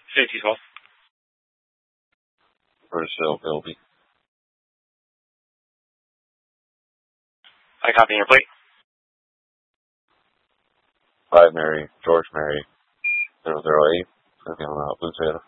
5212. Brazil, Bilby. I copy your plate. 5 Mary, George Mary, 008. Looking on Blue Tail.